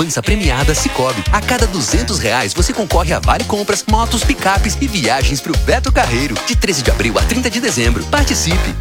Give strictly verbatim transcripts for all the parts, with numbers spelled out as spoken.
Poupança premiada Sicoob. A cada duzentos reais você concorre a vale compras, motos, picapes e viagens pro Beto Carreiro. De treze de abril a trinta de dezembro. Participe!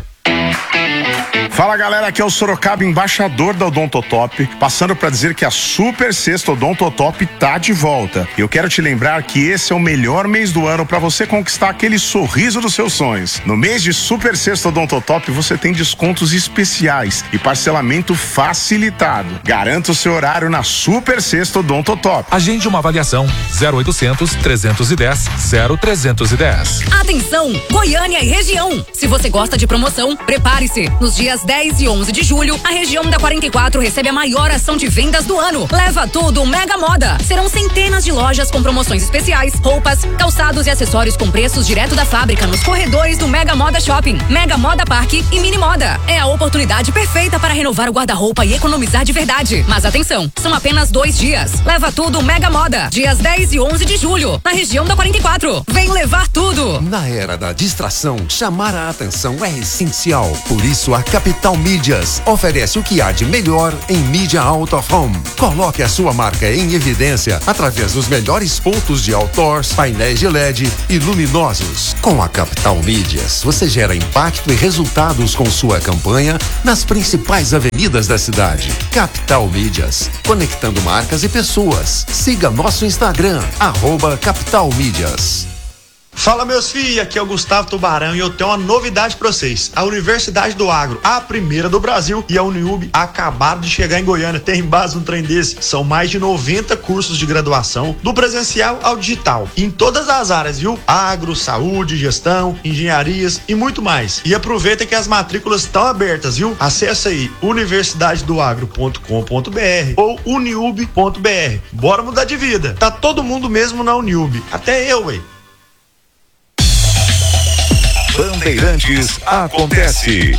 Fala galera, aqui é o Sorocaba, embaixador da Odontotop, passando para dizer que a Super Sexta Odontotop tá de volta. Eu quero te lembrar que esse é o melhor mês do ano para você conquistar aquele sorriso dos seus sonhos. No mês de Super Sexta Odontotop você tem descontos especiais e parcelamento facilitado. Garanta o seu horário na Super Sexta Odontotop. Agende uma avaliação zero oitocentos, trezentos e dez, zero trezentos e dez. Atenção, Goiânia e região. Se você gosta de promoção, prepare-se. Nos dias dez e onze de julho, a região da quarenta e quatro recebe a maior ação de vendas do ano. Leva tudo Mega Moda. Serão centenas de lojas com promoções especiais, roupas, calçados e acessórios com preços direto da fábrica nos corredores do Mega Moda Shopping, Mega Moda Parque e Mini Moda. É a oportunidade perfeita para renovar o guarda-roupa e economizar de verdade. Mas atenção, são apenas dois dias. Leva tudo Mega Moda. Dias dez e onze de julho, na região da quarenta e quatro. Vem levar tudo. Na era da distração, chamar a atenção é essencial. Por isso, a Capital Mídias oferece o que há de melhor em mídia out of home. Coloque a sua marca em evidência através dos melhores pontos de outdoors, painéis de L E D e luminosos. Com a Capital Mídias, você gera impacto e resultados com sua campanha nas principais avenidas da cidade. Capital Mídias, conectando marcas e pessoas. Siga nosso Instagram, arroba Capital Mídias. Fala meus filhos, aqui é o Gustavo Tubarão e eu tenho uma novidade pra vocês. A Universidade do Agro, a primeira do Brasil, e a Uniub acabaram de chegar em Goiânia. Tem base um trem desse. São mais de noventa cursos de graduação, do presencial ao digital, em todas as áreas, viu? Agro, saúde, gestão, engenharias e muito mais. E aproveita que as matrículas estão abertas, viu? Acesse aí universidade do agro ponto com ponto b r ou uniub ponto b r. Bora mudar de vida. Tá todo mundo mesmo na Uniub, até eu, ué. Bandeirantes acontece.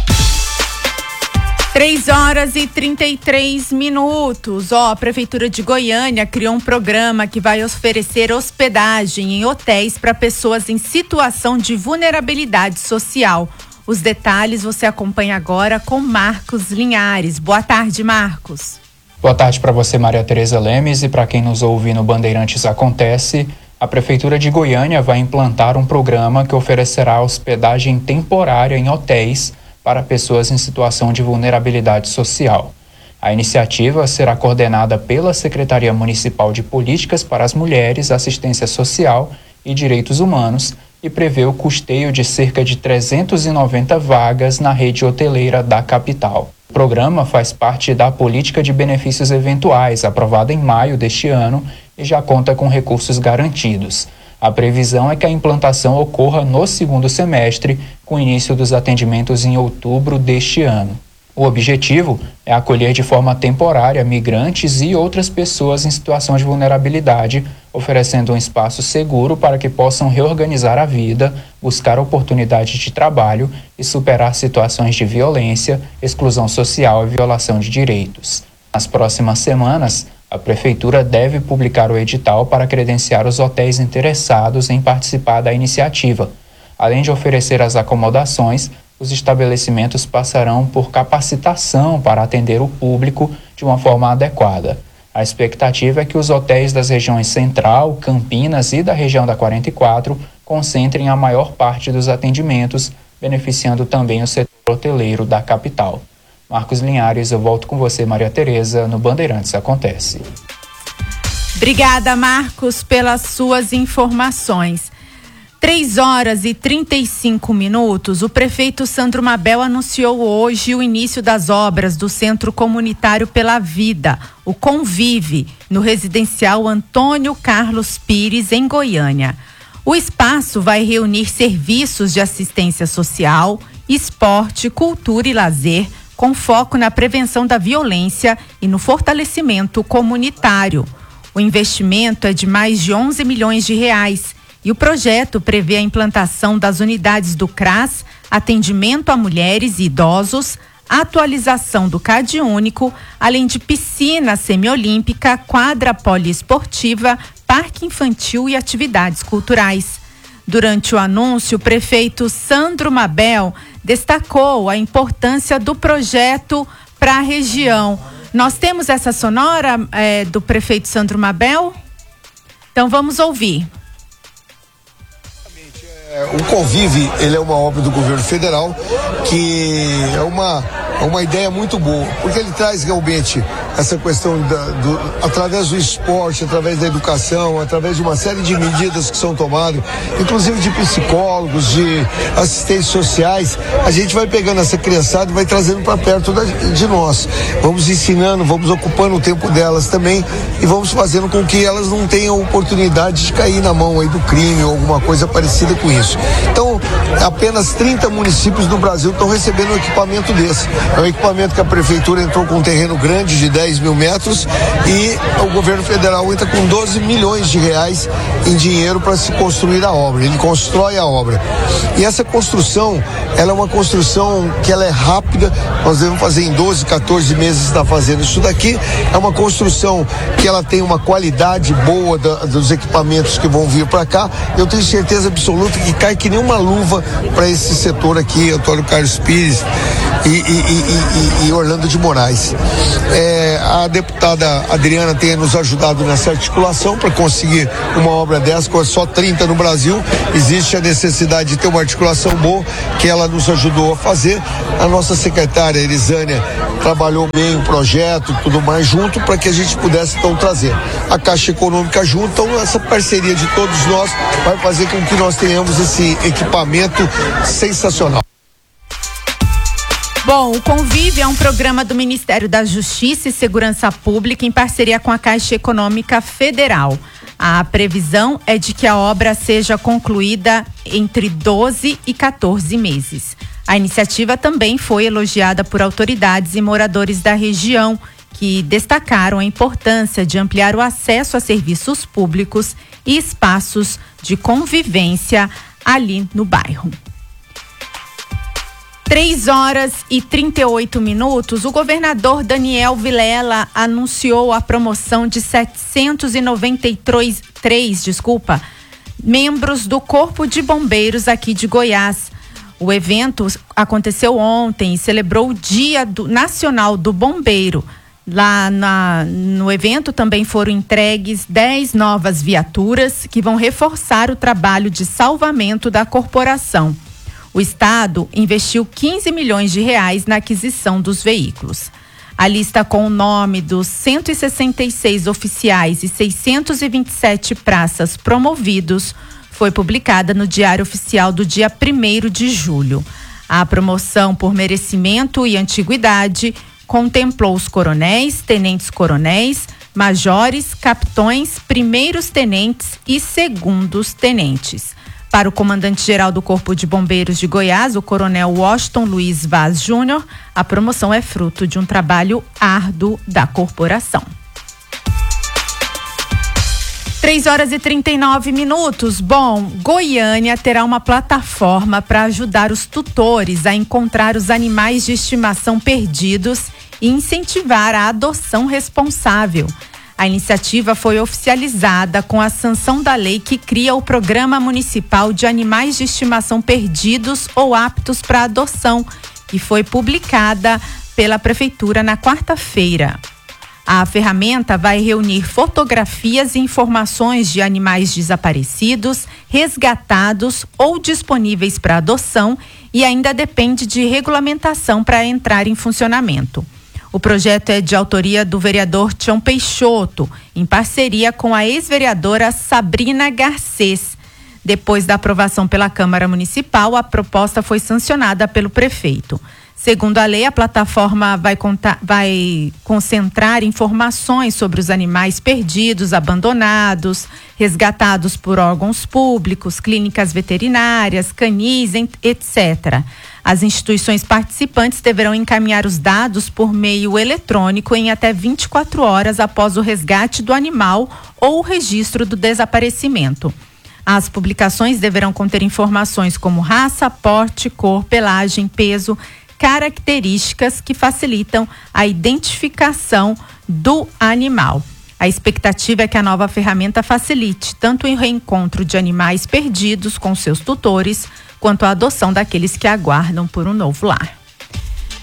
três horas e trinta e três minutos. Ó, a Prefeitura de Goiânia criou um programa que vai oferecer hospedagem em hotéis para pessoas em situação de vulnerabilidade social. Os detalhes você acompanha agora com Marcos Linhares. Boa tarde, Marcos. Boa tarde para você, Maria Tereza Lemes, e para quem nos ouve no Bandeirantes Acontece. A Prefeitura de Goiânia vai implantar um programa que oferecerá hospedagem temporária em hotéis para pessoas em situação de vulnerabilidade social. A iniciativa será coordenada pela Secretaria Municipal de Políticas para as Mulheres, Assistência Social e Direitos Humanos e prevê o custeio de cerca de trezentas e noventa vagas na rede hoteleira da capital. O programa faz parte da Política de Benefícios Eventuais, aprovada em maio deste ano, e já conta com recursos garantidos. A previsão é que a implantação ocorra no segundo semestre, com início dos atendimentos em outubro deste ano. O objetivo é acolher de forma temporária migrantes e outras pessoas em situação de vulnerabilidade, oferecendo um espaço seguro para que possam reorganizar a vida, buscar oportunidades de trabalho e superar situações de violência, exclusão social e violação de direitos. Nas próximas semanas, a Prefeitura deve publicar o edital para credenciar os hotéis interessados em participar da iniciativa. Além de oferecer as acomodações, os estabelecimentos passarão por capacitação para atender o público de uma forma adequada. A expectativa é que os hotéis das regiões Central, Campinas e da região da quarenta e quatro concentrem a maior parte dos atendimentos, beneficiando também o setor hoteleiro da capital. Marcos Linhares, eu volto com você, Maria Tereza, no Bandeirantes Acontece. Obrigada, Marcos, pelas suas informações. três horas e trinta e cinco minutos, o prefeito Sandro Mabel anunciou hoje o início das obras do Centro Comunitário pela Vida, o Convive, no residencial Antônio Carlos Pires, em Goiânia. O espaço vai reunir serviços de assistência social, esporte, cultura e lazer, com foco na prevenção da violência e no fortalecimento comunitário. O investimento é de mais de onze milhões de reais e o projeto prevê a implantação das unidades do C R A S, atendimento a mulheres e idosos, atualização do C A D único, além de piscina semiolímpica, quadra poliesportiva, parque infantil e atividades culturais. Durante o anúncio, o prefeito Sandro Mabel destacou a importância do projeto para a região. Nós temos essa sonora é, do prefeito Sandro Mabel? Então vamos ouvir. O Convive, ele é uma obra do governo federal que é uma, é uma ideia muito boa, porque ele traz realmente essa questão da, do, através do esporte, através da educação, através de uma série de medidas que são tomadas, inclusive de psicólogos, de assistentes sociais. A gente vai pegando essa criançada e vai trazendo para perto da, de nós. Vamos ensinando, vamos ocupando o tempo delas também e vamos fazendo com que elas não tenham oportunidade de cair na mão aí do crime ou alguma coisa parecida com isso. Então, apenas trinta municípios do Brasil estão recebendo um equipamento desse. É um equipamento que a prefeitura entrou com um terreno grande de dez mil metros e o governo federal entra com doze milhões de reais em dinheiro para se construir a obra. Ele constrói a obra. E essa construção, ela é uma construção que ela é rápida. Nós devemos fazer em doze, quatorze meses estar fazendo isso daqui. É uma construção que ela tem uma qualidade boa da, dos equipamentos que vão vir para cá. Eu tenho certeza absoluta que cai que nem uma luva para esse setor aqui, Antônio Carlos Pires e, e, e, e, e Orlando de Moraes. É, a deputada Adriana tem nos ajudado nessa articulação para conseguir uma obra dessa, com só trinta no Brasil. Existe a necessidade de ter uma articulação boa, que ela nos ajudou a fazer. A nossa secretária Elisânia trabalhou bem o projeto e tudo mais junto para que a gente pudesse então trazer a Caixa Econômica junto. Então essa parceria de todos nós vai fazer com que nós tenhamos esse equipamento sensacional. Bom, o Convive é um programa do Ministério da Justiça e Segurança Pública em parceria com a Caixa Econômica Federal. A previsão é de que a obra seja concluída entre doze e quatorze meses. A iniciativa também foi elogiada por autoridades e moradores da região, que destacaram a importância de ampliar o acesso a serviços públicos e espaços de convivência ali no bairro. três horas e trinta e oito minutos, o governador Daniel Vilela anunciou a promoção de setecentos e noventa e três, desculpa, membros do Corpo de Bombeiros aqui de Goiás. O evento aconteceu ontem e celebrou o Dia do, Nacional do Bombeiro. Lá na, no evento também foram entregues dez novas viaturas que vão reforçar o trabalho de salvamento da corporação. O Estado investiu quinze milhões de reais na aquisição dos veículos. A lista com o nome dos cento e sessenta e seis oficiais e seiscentos e vinte e sete praças promovidos foi publicada no Diário Oficial do dia primeiro de julho. A promoção por merecimento e antiguidade contemplou os coronéis, tenentes-coronéis, majores, capitões, primeiros tenentes e segundos tenentes. Para o comandante-geral do Corpo de Bombeiros de Goiás, o coronel Washington Luiz Vaz Júnior, a promoção é fruto de um trabalho árduo da corporação. três horas e trinta e nove minutos. Bom, Goiânia terá uma plataforma para ajudar os tutores a encontrar os animais de estimação perdidos e incentivar a adoção responsável. A iniciativa foi oficializada com a sanção da lei que cria o Programa Municipal de Animais de Estimação Perdidos ou Aptos para Adoção, que foi publicada pela Prefeitura na quarta-feira. A ferramenta vai reunir fotografias e informações de animais desaparecidos, resgatados ou disponíveis para adoção e ainda depende de regulamentação para entrar em funcionamento. O projeto é de autoria do vereador Tião Peixoto, em parceria com a ex-vereadora Sabrina Garcês. Depois da aprovação pela Câmara Municipal, a proposta foi sancionada pelo prefeito. Segundo a lei, a plataforma vai, contar, vai concentrar informações sobre os animais perdidos, abandonados, resgatados por órgãos públicos, clínicas veterinárias, canis, etcétera. As instituições participantes deverão encaminhar os dados por meio eletrônico em até vinte e quatro horas após o resgate do animal ou o registro do desaparecimento. As publicações deverão conter informações como raça, porte, cor, pelagem, peso, características que facilitam a identificação do animal. A expectativa é que a nova ferramenta facilite tanto o reencontro de animais perdidos com seus tutores, quanto a adoção daqueles que aguardam por um novo lar.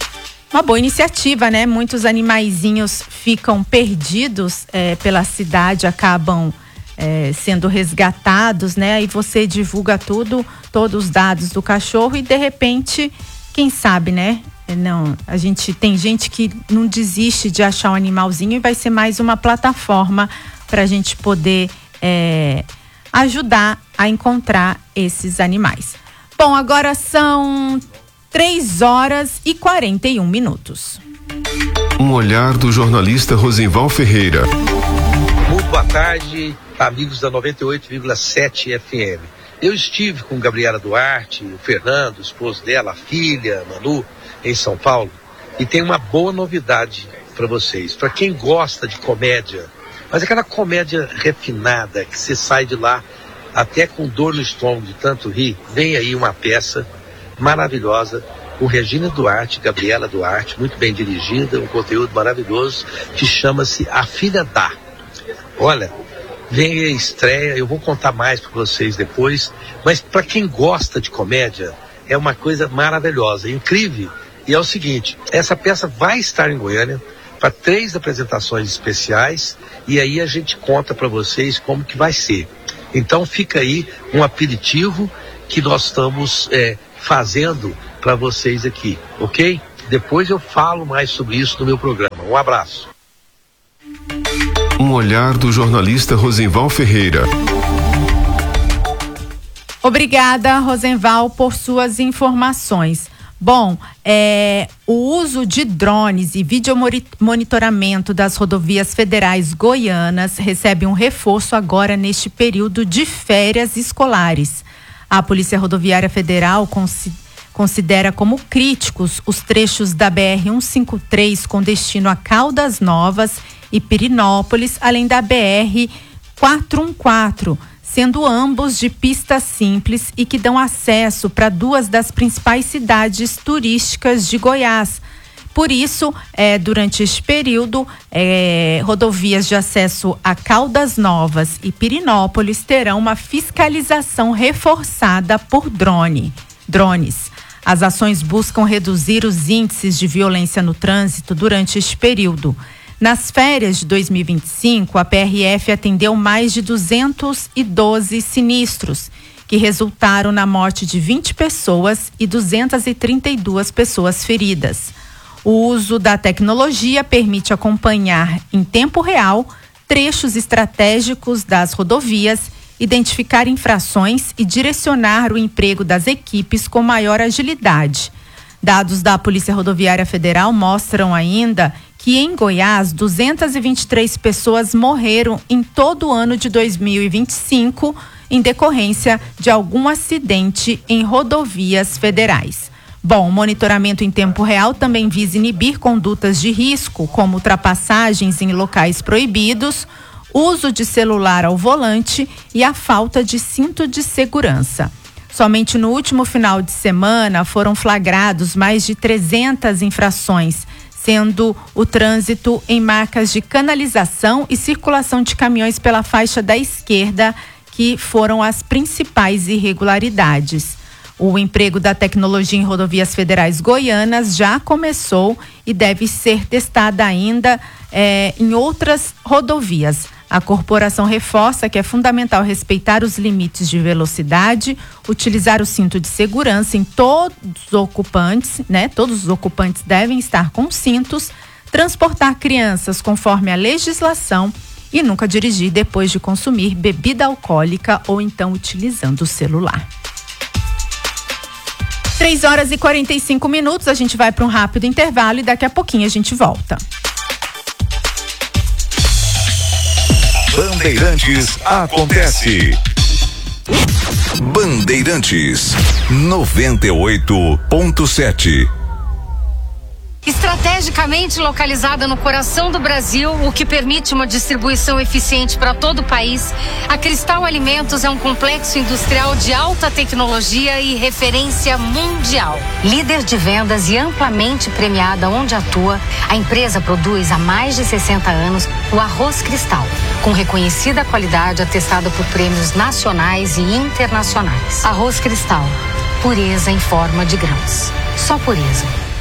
Uma boa iniciativa, né? Muitos animaizinhos ficam perdidos é, pela cidade, acabam é, sendo resgatados, né? Aí você divulga tudo, todos os dados do cachorro e de repente, quem sabe, né? Não, a gente tem gente que não desiste de achar um animalzinho e vai ser mais uma plataforma para a gente poder é, ajudar a encontrar esses animais. Bom, agora são três horas e quarenta e um minutos. Um olhar do jornalista Rosenval Ferreira. Muito boa tarde, amigos da noventa e oito vírgula sete F M. Eu estive com Gabriela Duarte, o Fernando, o esposo dela, a filha, Manu, em São Paulo, e tem uma boa novidade para vocês. Para quem gosta de comédia, mas aquela comédia refinada que você sai de lá até com dor no estômago de tanto rir, vem aí uma peça maravilhosa com Regina Duarte, Gabriela Duarte, muito bem dirigida, um conteúdo maravilhoso que chama-se A Filha Dá. Olha, vem a estreia, eu vou contar mais para vocês depois, mas para quem gosta de comédia, é uma coisa maravilhosa, incrível. E é o seguinte, essa peça vai estar em Goiânia para três apresentações especiais e aí a gente conta para vocês como que vai ser. Então fica aí um aperitivo que nós estamos é, fazendo para vocês aqui, ok? Depois eu falo mais sobre isso no meu programa. Um abraço. Um olhar do jornalista Rosenval Ferreira. Obrigada, Rosenval, por suas informações. Bom, é, o uso de drones e videomonitoramento das rodovias federais goianas recebe um reforço agora neste período de férias escolares. A Polícia Rodoviária Federal consi- considera como críticos os trechos da B R cento e cinquenta e três com destino a Caldas Novas e Pirinópolis, além da B R quatrocentos e quatorze, sendo ambos de pista simples e que dão acesso para duas das principais cidades turísticas de Goiás. Por isso, é, durante este período, é, rodovias de acesso a Caldas Novas e Pirinópolis terão uma fiscalização reforçada por drone, drones. As ações buscam reduzir os índices de violência no trânsito durante este período. Nas férias de dois mil e vinte e cinco, a P R F atendeu mais de duzentos e doze sinistros, que resultaram na morte de vinte pessoas e duzentas e trinta e duas pessoas feridas. O uso da tecnologia permite acompanhar em tempo real trechos estratégicos das rodovias, identificar infrações e direcionar o emprego das equipes com maior agilidade. Dados da Polícia Rodoviária Federal mostram ainda que em Goiás, duzentas e vinte e três pessoas morreram em todo o ano de dois mil e vinte e cinco em decorrência de algum acidente em rodovias federais. Bom, o monitoramento em tempo real também visa inibir condutas de risco, como ultrapassagens em locais proibidos, uso de celular ao volante e a falta de cinto de segurança. Somente no último final de semana foram flagrados mais de trezentas infrações, sendo o trânsito em marcas de canalização e circulação de caminhões pela faixa da esquerda, que foram as principais irregularidades. O emprego da tecnologia em rodovias federais goianas já começou e deve ser testada ainda eh, em outras rodovias. A corporação reforça que é fundamental respeitar os limites de velocidade, utilizar o cinto de segurança em todos os ocupantes, né? Todos os ocupantes devem estar com cintos, transportar crianças conforme a legislação e nunca dirigir depois de consumir bebida alcoólica ou então utilizando o celular. três horas e quarenta e cinco minutos, a gente vai para um rápido intervalo e daqui a pouquinho a gente volta. Bandeirantes acontece. Bandeirantes noventa e oito ponto sete. Estrategicamente localizada no coração do Brasil, o que permite uma distribuição eficiente para todo o país, a Cristal Alimentos é um complexo industrial de alta tecnologia e referência mundial. Líder de vendas e amplamente premiada onde atua, a empresa produz há mais de sessenta anos o arroz Cristal, com reconhecida qualidade atestada por prêmios nacionais e internacionais. Arroz Cristal, pureza em forma de grãos. Só pureza.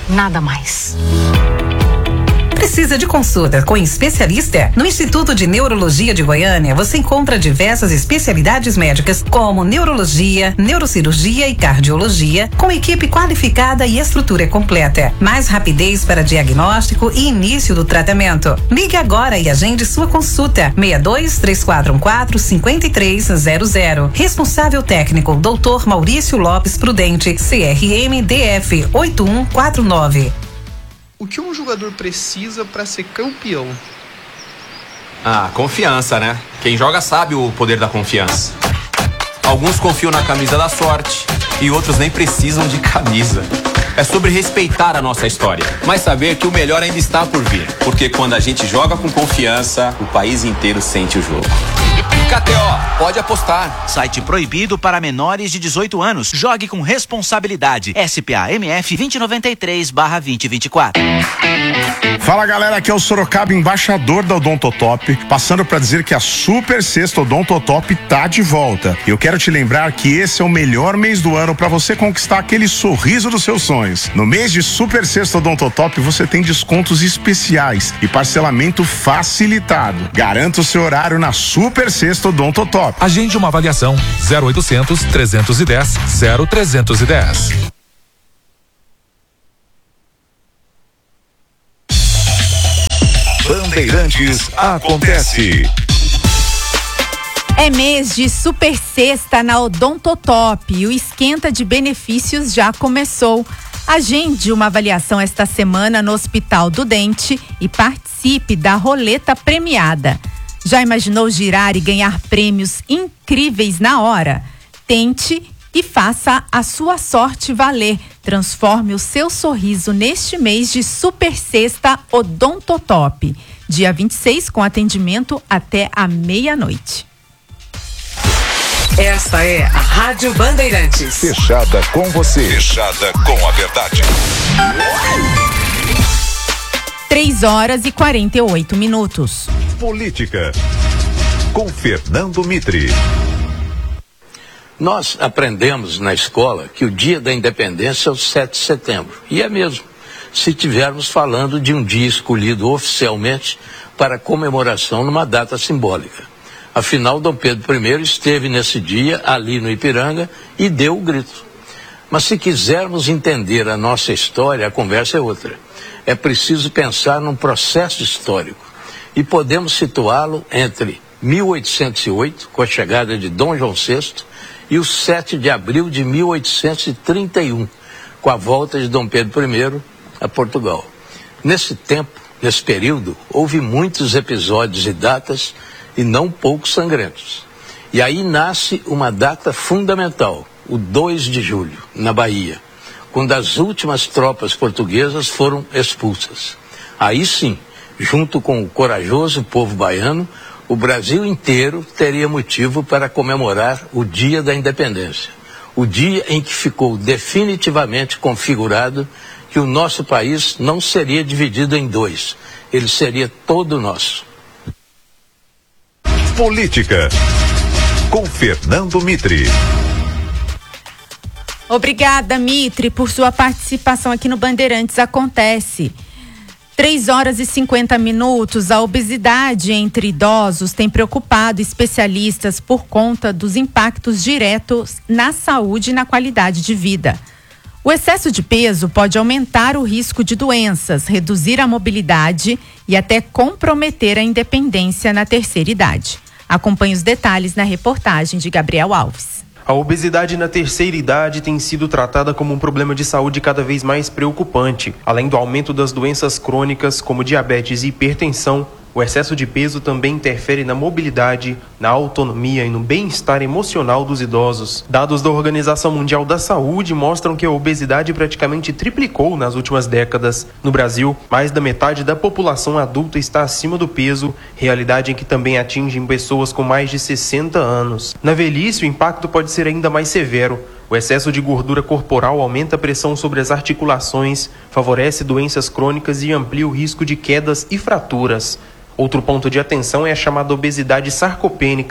nada mais. Precisa de consulta com especialista? No Instituto de Neurologia de Goiânia, você encontra diversas especialidades médicas, como neurologia, neurocirurgia e cardiologia, com equipe qualificada e estrutura completa. Mais rapidez para diagnóstico e início do tratamento. Ligue agora e agende sua consulta. seis dois, três quatro um quatro, cinco três zero zero. Responsável técnico, doutor Maurício Lopes Prudente, C R M D F oito um quatro nove. O que um jogador precisa para ser campeão? Ah, confiança, né? Quem joga sabe o poder da confiança. Alguns confiam na camisa da sorte e outros nem precisam de camisa. É sobre respeitar a nossa história, mas saber que o melhor ainda está por vir. Porque quando a gente joga com confiança, o país inteiro sente o jogo. K T O, pode apostar. Site proibido para menores de dezoito anos. Jogue com responsabilidade. S P A M F vinte noventa e três barra vinte vinte e quatro. Fala galera, aqui é o Sorocaba, embaixador da Odontotop, passando para dizer que a Super Sexta Odontotop tá de volta. Eu quero te lembrar que esse é o melhor mês do ano para você conquistar aquele sorriso dos seus sonhos. No mês de Super Sexta Odontotop você tem descontos especiais e parcelamento facilitado. Garanta o seu horário na Super Sexta Odontotop. Agende uma avaliação zero oitocentos, trezentos e dez, zero trezentos e dez. Bandeirantes acontece. É mês de Super Sexta na Odontotop e o esquenta de benefícios já começou. Agende uma avaliação esta semana no Hospital do Dente e participe da roleta premiada. Já imaginou girar e ganhar prêmios incríveis na hora? Tente e faça a sua sorte valer. Transforme o seu sorriso neste mês de Super Sexta Odontotop. Dia vinte e seis, com atendimento até a meia-noite. Esta é a Rádio Bandeirantes. Fechada com você. Fechada com a verdade. três horas e quarenta e oito minutos. Política. Com Fernando Mitre. Nós aprendemos na escola que o dia da independência é o sete de setembro. E é mesmo, se estivermos falando de um dia escolhido oficialmente para comemoração numa data simbólica. Afinal, Dom Pedro primeiro esteve nesse dia ali no Ipiranga e deu o grito. Mas se quisermos entender a nossa história, a conversa é outra. É preciso pensar num processo histórico e podemos situá-lo entre mil oitocentos e oito, com a chegada de Dom João sexto, e o sete de abril de mil oitocentos e trinta e um, com a volta de Dom Pedro primeiro a Portugal. Nesse tempo, nesse período, houve muitos episódios e datas e não poucos sangrentos. E aí nasce uma data fundamental, o dois de julho, na Bahia, quando as últimas tropas portuguesas foram expulsas. Aí sim, junto com o corajoso povo baiano, o Brasil inteiro teria motivo para comemorar o Dia da Independência. O dia em que ficou definitivamente configurado que o nosso país não seria dividido em dois. Ele seria todo nosso. Política. Com Fernando Mitre. Obrigada, Mitre, por sua participação aqui no Bandeirantes Acontece. três horas e cinquenta minutos. A obesidade entre idosos tem preocupado especialistas por conta dos impactos diretos na saúde e na qualidade de vida. O excesso de peso pode aumentar o risco de doenças, reduzir a mobilidade e até comprometer a independência na terceira idade. Acompanhe os detalhes na reportagem de Gabriel Alves. A obesidade na terceira idade tem sido tratada como um problema de saúde cada vez mais preocupante. Além do aumento das doenças crônicas, como diabetes e hipertensão, o excesso de peso também interfere na mobilidade, na autonomia e no bem-estar emocional dos idosos. Dados da Organização Mundial da Saúde mostram que a obesidade praticamente triplicou nas últimas décadas. No Brasil, mais da metade da população adulta está acima do peso, realidade em que também atingem pessoas com mais de sessenta anos. Na velhice, o impacto pode ser ainda mais severo. O excesso de gordura corporal aumenta a pressão sobre as articulações, favorece doenças crônicas e amplia o risco de quedas e fraturas. Outro ponto de atenção é a chamada obesidade sarcopênica,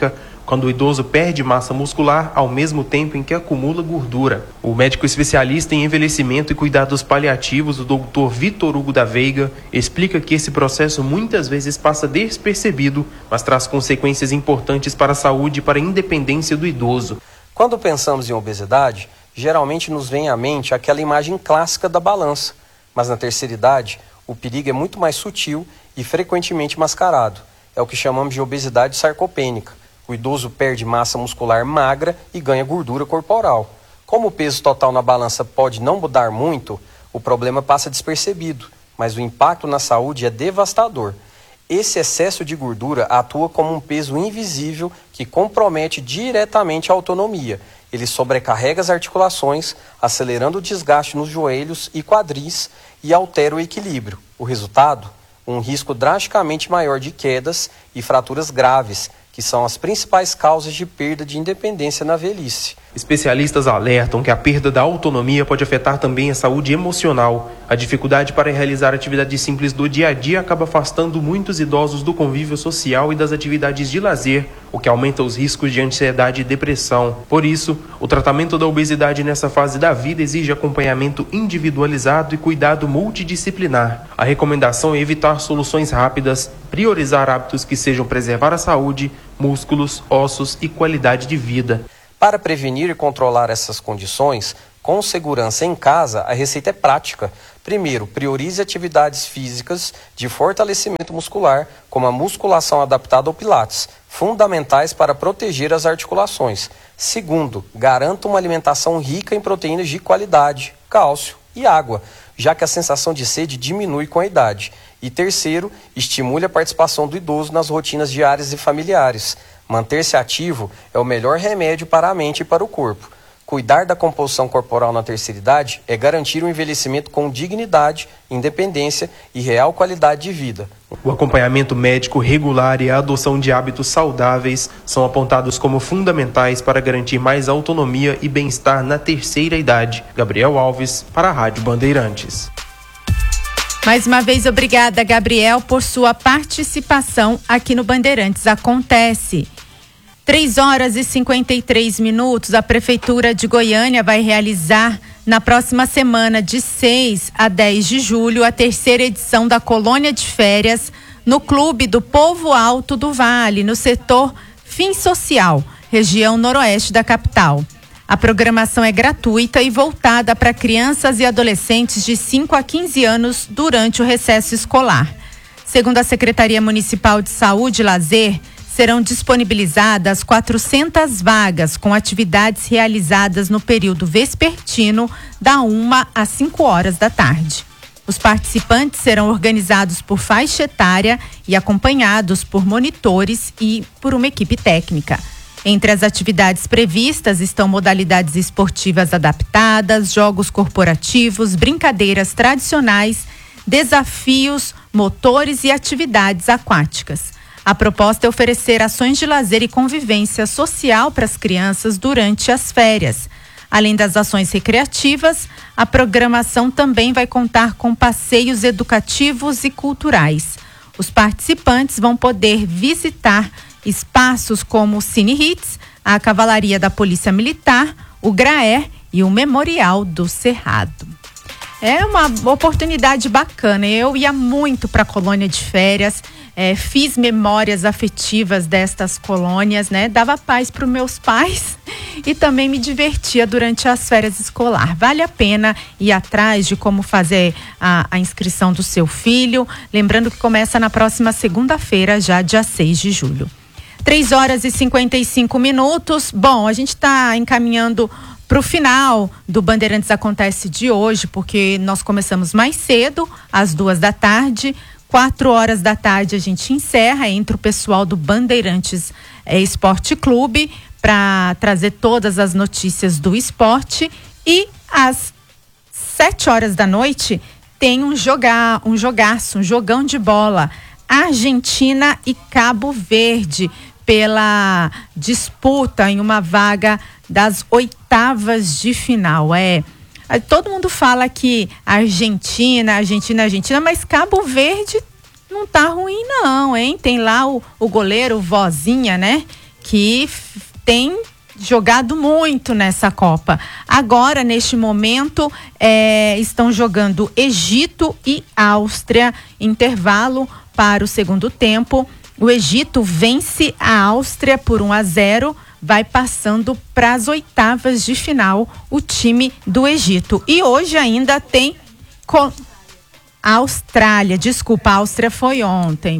quando o idoso perde massa muscular ao mesmo tempo em que acumula gordura. O médico especialista em envelhecimento e cuidados paliativos, o doutor Vitor Hugo da Veiga, explica que esse processo muitas vezes passa despercebido, mas traz consequências importantes para a saúde e para a independência do idoso. Quando pensamos em obesidade, geralmente nos vem à mente aquela imagem clássica da balança, mas na terceira idade, o perigo é muito mais sutil e frequentemente mascarado. É o que chamamos de obesidade sarcopênica. O idoso perde massa muscular magra e ganha gordura corporal. Como o peso total na balança pode não mudar muito, o problema passa despercebido, mas o impacto na saúde é devastador. Esse excesso de gordura atua como um peso invisível que compromete diretamente a autonomia. Ele sobrecarrega as articulações, acelerando o desgaste nos joelhos e quadris e altera o equilíbrio. O resultado? Um risco drasticamente maior de quedas e fraturas graves, que são as principais causas de perda de independência na velhice. Especialistas alertam que a perda da autonomia pode afetar também a saúde emocional. A dificuldade para realizar atividades simples do dia a dia acaba afastando muitos idosos do convívio social e das atividades de lazer, o que aumenta os riscos de ansiedade e depressão. Por isso, o tratamento da obesidade nessa fase da vida exige acompanhamento individualizado e cuidado multidisciplinar. A recomendação é evitar soluções rápidas, priorizar hábitos que sejam preservar a saúde, músculos, ossos e qualidade de vida. Para prevenir e controlar essas condições, com segurança em casa, a receita é prática. Primeiro, priorize atividades físicas de fortalecimento muscular, como a musculação adaptada ao Pilates, fundamentais para proteger as articulações. Segundo, garanta uma alimentação rica em proteínas de qualidade, cálcio e água, já que a sensação de sede diminui com a idade. E terceiro, estimule a participação do idoso nas rotinas diárias e familiares. Manter-se ativo é o melhor remédio para a mente e para o corpo. Cuidar da composição corporal na terceira idade é garantir um envelhecimento com dignidade, independência e real qualidade de vida. O acompanhamento médico regular e a adoção de hábitos saudáveis são apontados como fundamentais para garantir mais autonomia e bem-estar na terceira idade. Gabriel Alves, para a Rádio Bandeirantes. Mais uma vez, obrigada, Gabriel, por sua participação aqui no Bandeirantes Acontece. três horas e cinquenta e três minutos, a Prefeitura de Goiânia vai realizar na próxima semana, de seis a dez de julho, a terceira edição da Colônia de Férias no Clube do Povo Alto do Vale, no setor Fim Social, região noroeste da capital. A programação é gratuita e voltada para crianças e adolescentes de cinco a quinze anos durante o recesso escolar. Segundo a Secretaria Municipal de Saúde e Lazer, serão disponibilizadas quatrocentas vagas com atividades realizadas no período vespertino, da uma às cinco horas da tarde. Os participantes serão organizados por faixa etária e acompanhados por monitores e por uma equipe técnica. Entre as atividades previstas estão modalidades esportivas adaptadas, jogos corporativos, brincadeiras tradicionais, desafios, motores e atividades aquáticas. A proposta é oferecer ações de lazer e convivência social para as crianças durante as férias. Além das ações recreativas, a programação também vai contar com passeios educativos e culturais. Os participantes vão poder visitar espaços como o Cine Hits, a Cavalaria da Polícia Militar, o Graer e o Memorial do Cerrado. É uma oportunidade bacana. Eu ia muito para a colônia de férias, é, fiz memórias afetivas destas colônias, né? Dava paz para os meus pais e também me divertia durante as férias escolar. Vale a pena ir atrás de como fazer a, a inscrição do seu filho. Lembrando que começa na próxima segunda-feira, já dia seis de julho. três horas e cinquenta e cinco minutos. Bom, a gente está encaminhando para o final do Bandeirantes Acontece de hoje, porque nós começamos mais cedo, às duas da tarde. Quatro horas da tarde a gente encerra, entra o pessoal do Bandeirantes é, Esporte Clube para trazer todas as notícias do esporte. E às sete horas da noite tem um jogar, um jogaço, um jogão de bola. Argentina e Cabo Verde, pela disputa em uma vaga das oitavas de final. É, todo mundo fala que Argentina, Argentina, Argentina, mas Cabo Verde não tá ruim não, hein? Tem lá o, o goleiro Vozinha, né? que f- tem jogado muito nessa Copa. Agora, neste momento, é, estão jogando Egito e Áustria. Intervalo para o segundo tempo. O Egito vence a Áustria por um a zero. Vai passando para as oitavas de final o time do Egito. E hoje ainda tem co- a Austrália. Desculpa, a Áustria foi ontem.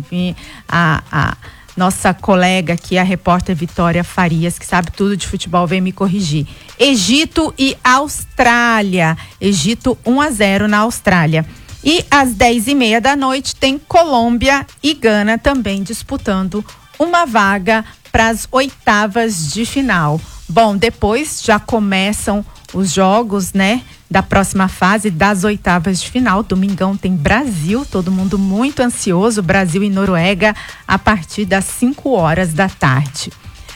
A, a nossa colega aqui, a repórter Vitória Farias, que sabe tudo de futebol, veio me corrigir. Egito e Austrália. Egito um a zero na Austrália. E às dez e meia da noite tem Colômbia e Gana também disputando uma vaga para as oitavas de final. Bom, depois já começam os jogos, né, da próxima fase das oitavas de final. Domingão tem Brasil, todo mundo muito ansioso, Brasil e Noruega, a partir das cinco horas da tarde.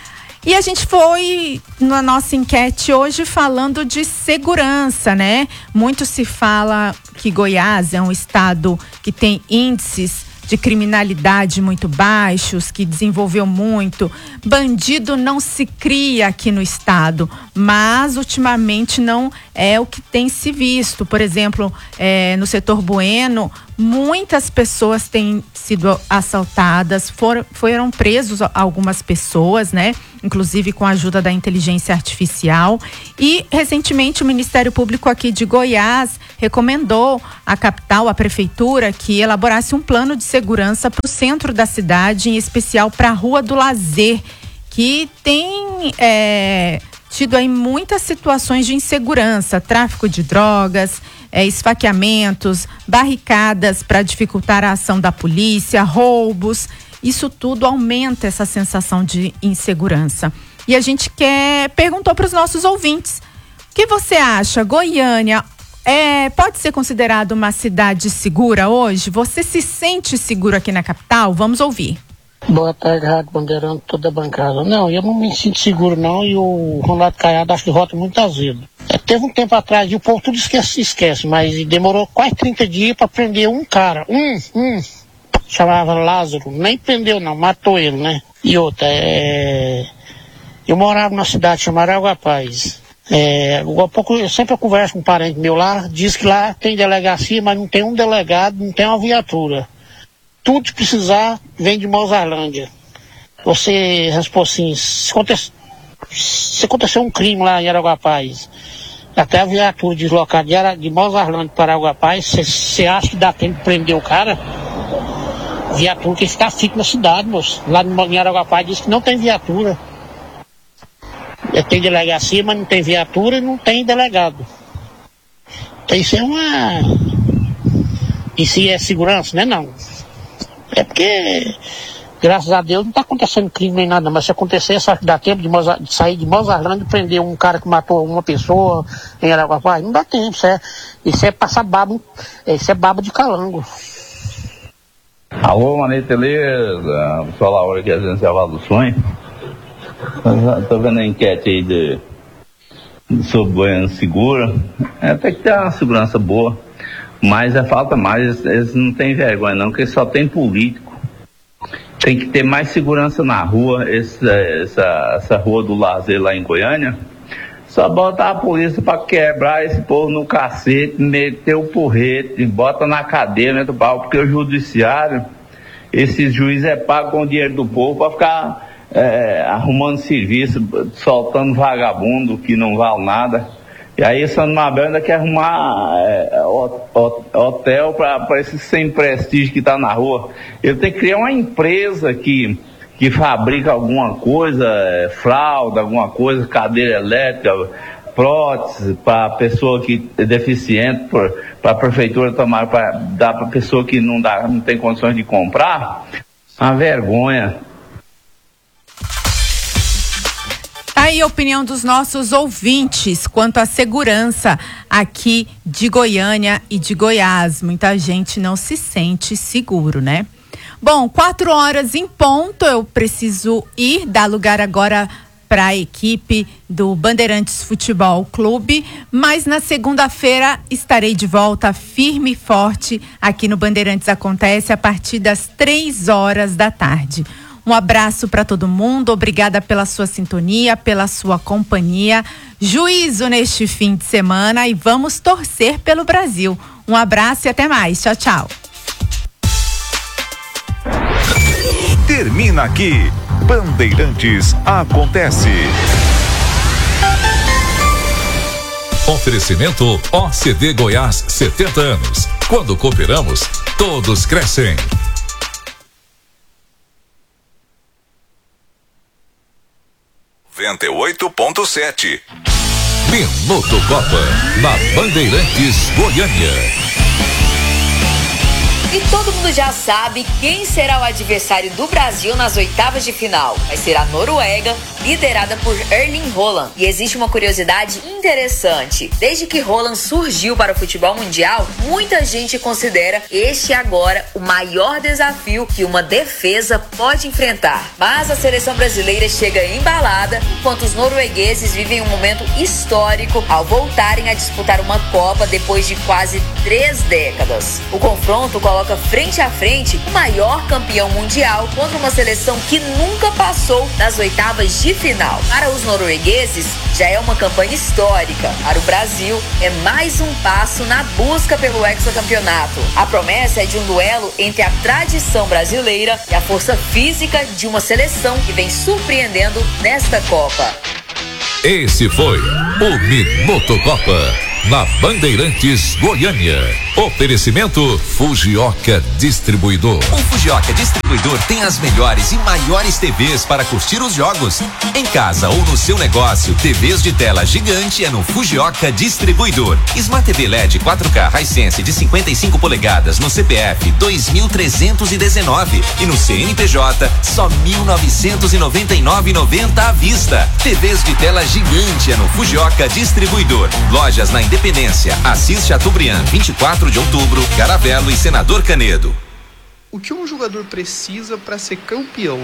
E a gente foi na nossa enquete hoje falando de segurança, né? Muito se fala que Goiás é um estado que tem índices de criminalidade muito baixos, que desenvolveu muito. Bandido não se cria aqui no estado, mas ultimamente não é o que tem se visto. Por exemplo, é, no setor Bueno, muitas pessoas têm sido assaltadas, foram, foram presos algumas pessoas, né? Inclusive com a ajuda da inteligência artificial. E recentemente o Ministério Público aqui de Goiás recomendou à capital, à prefeitura, que elaborasse um plano de segurança para o centro da cidade, em especial para a Rua do Lazer, que tem é, tido aí muitas situações de insegurança, tráfico de drogas, é, esfaqueamentos, barricadas para dificultar a ação da polícia, roubos. Isso tudo aumenta essa sensação de insegurança. E a gente quer perguntou para os nossos ouvintes: o que você acha? Goiânia é, pode ser considerada uma cidade segura hoje? Você se sente seguro aqui na capital? Vamos ouvir. Boa tarde, Rádio Bandeirante, toda a bancada. Não, eu não me sinto seguro não, e o Ronaldo Caiado acho que rota muito azedo. É, teve um tempo atrás, e o povo tudo esquece, esquece, mas demorou quase trinta dias para prender um cara, um, um, chamava Lázaro, nem prendeu não, matou ele, né? E outra, é... eu morava numa cidade chamada Araguapaz. É, há pouco, eu sempre converso com um parente meu lá, diz que lá tem delegacia, mas não tem um delegado, não tem uma viatura. Tudo que precisar vem de Mozarlândia. Você responde assim, se acontecer, se acontecer um crime lá em Araguapaz, até a viatura deslocada de, Ara, de Mozarlândia para Araguapaz, você acha que dá tempo de prender o cara? Viatura que está fica na cidade, moço. Lá em Araguapaz diz que não tem viatura. Tem delegacia, mas não tem viatura e não tem delegado. Então isso é uma... Isso é segurança, né? Não. É porque, graças a Deus, não está acontecendo crime nem nada, mas se acontecer, só que dá tempo de, Moza, de sair de Mozarlândia e prender um cara que matou uma pessoa em Araguapaz, não dá tempo, isso é, isso é passar babo, isso é babo de calango. Alô, Maneta, beleza? Vou falar a hora que a gente vai do sonho. Estou vendo a enquete aí de, sobre Goiânia Segura. É, tem que ter uma segurança boa. Mas é falta mais, eles não têm vergonha não, porque só tem político. Tem que ter mais segurança na rua, esse, essa, essa rua do Lazer lá em Goiânia. Só botar a polícia para quebrar esse povo no cacete, meter o porrete, bota na cadeia, mete o pau, porque o judiciário, esse juiz é pago com o dinheiro do povo para ficar é, arrumando serviço, soltando vagabundo que não vale nada. E aí São Mabel ainda quer arrumar é, hotel para esse sem prestígio que está na rua. Ele tem que criar uma empresa que, que fabrica alguma coisa, é, fralda, alguma coisa, cadeira elétrica, prótese para pessoa que é deficiente, para a prefeitura tomar, para dar para pessoa que não, dá, não tem condições de comprar. Uma vergonha. Aí a opinião dos nossos ouvintes quanto à segurança aqui de Goiânia e de Goiás. Muita gente não se sente seguro, né? Bom, quatro horas em ponto, eu preciso ir, dar lugar agora para a equipe do Bandeirantes Futebol Clube, mas na segunda-feira estarei de volta firme e forte aqui no Bandeirantes Acontece a partir das três horas da tarde. Um abraço para todo mundo, obrigada pela sua sintonia, pela sua companhia. Juízo neste fim de semana e vamos torcer pelo Brasil. Um abraço e até mais. Tchau, tchau. Termina aqui. Bandeirantes acontece. Oferecimento O C D Goiás, setenta anos. Quando cooperamos, todos crescem. noventa e oito ponto sete. Minuto Copa, na Bandeirantes Goiânia. E todo mundo já sabe quem será o adversário do Brasil nas oitavas de final. Vai ser a Noruega, liderada por Erling Haaland. E existe uma curiosidade interessante. Desde que Haaland surgiu para o futebol mundial, muita gente considera este agora o maior desafio que uma defesa pode enfrentar. Mas a seleção brasileira chega embalada, enquanto os noruegueses vivem um momento histórico ao voltarem a disputar uma Copa depois de quase três décadas. O confronto coloca frente a frente o maior campeão mundial contra uma seleção que nunca passou das oitavas de final. Para os noruegueses, já é uma campanha histórica. Para o Brasil, é mais um passo na busca pelo hexacampeonato. A promessa é de um duelo entre a tradição brasileira e a força física de uma seleção que vem surpreendendo nesta Copa. Esse foi o Minuto Copa, na Bandeirantes Goiânia. Oferecimento Fujioka Distribuidor. O Fujioka Distribuidor tem as melhores e maiores T Vs para curtir os jogos. Em casa ou no seu negócio, T Vs de tela gigante é no Fujioka Distribuidor. Smart T V L E D quatro K Hisense de cinquenta e cinco polegadas no C P F dois mil trezentos e dezenove e no C N P J só mil novecentos e noventa e nove reais e noventa centavos à vista. T Vs de tela gigante é no Fujioka Distribuidor. Lojas na Independência, Assis Chateaubriand, vinte e quatro de outubro, Caravelo e Senador Canedo. O que um jogador precisa para ser campeão?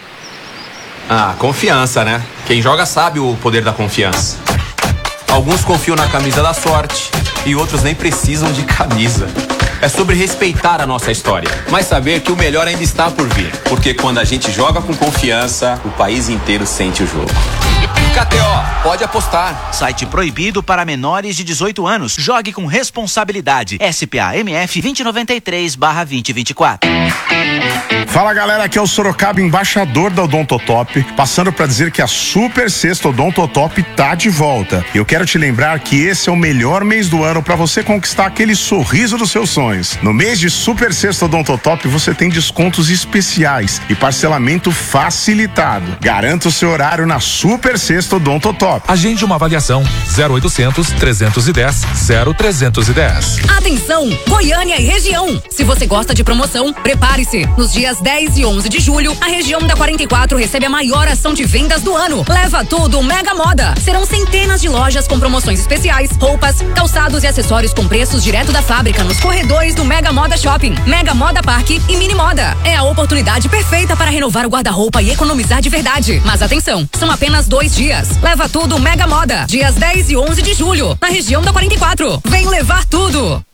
Ah, confiança, né? Quem joga sabe o poder da confiança. Alguns confiam na camisa da sorte e outros nem precisam de camisa. É sobre respeitar a nossa história, mas saber que o melhor ainda está por vir. Porque quando a gente joga com confiança, o país inteiro sente o jogo. K T O, pode apostar. Site proibido para menores de dezoito anos. Jogue com responsabilidade. S P A M F dois mil e noventa e três barra vinte e vinte e quatro. Fala galera, aqui é o Sorocaba, embaixador da Odontotop, passando para dizer que a Super Sexta Odontotop tá de volta. Eu quero te lembrar que esse é o melhor mês do ano para você conquistar aquele sorriso dos seus sonhos. No mês de Super Sexta Odontotop você tem descontos especiais e parcelamento facilitado. Garanta o seu horário na Super Sexta Odontotop. Agende uma avaliação zero oitocentos, trezentos e dez, zero trezentos e dez. Atenção, Goiânia e região. Se você gosta de promoção, prepare-se. Nos dias dez e onze de julho, a região da quarenta e quatro recebe a maior ação de vendas do ano. Leva tudo Mega Moda. Serão centenas de lojas com promoções especiais, roupas, calçados e acessórios com preços direto da fábrica nos corredores do Mega Moda Shopping, Mega Moda Parque e Mini Moda. É a oportunidade perfeita para renovar o guarda-roupa e economizar de verdade. Mas atenção, são apenas dois dias. Leva tudo Mega Moda. Dias dez e onze de julho, na região da quarenta e quatro. Vem levar tudo.